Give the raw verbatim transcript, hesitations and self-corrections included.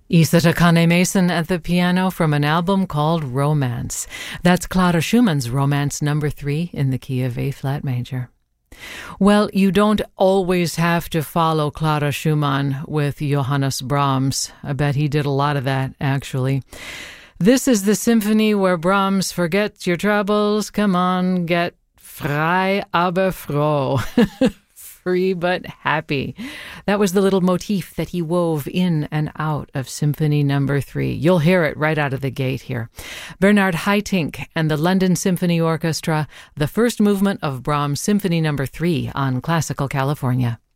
Issa Takane Mason at the piano from an album called Romance. That's Clara Schumann's Romance number three in the key of A flat major. Well, you don't always have to follow Clara Schumann with Johannes Brahms. I bet he did a lot of that, actually. This is the symphony where Brahms forgets your troubles. Come on, get frei aber froh. Free but happy. That was the little motif that he wove in and out of Symphony Number Three. You'll hear it right out of the gate here. Bernard Haitink and the London Symphony Orchestra, the first movement of Brahms' Symphony Number Three on Classical California.